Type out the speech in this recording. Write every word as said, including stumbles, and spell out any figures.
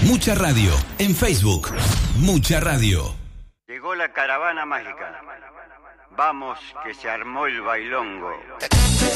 Mucha Radio en Facebook. Mucha Radio. Llegó la caravana mágica. Vamos, que se armó el bailongo.